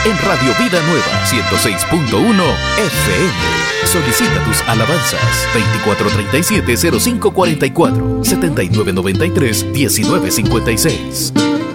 en Radio Vida Nueva 106.1 FM. Solicita tus alabanzas 2437-0544 7993-1956.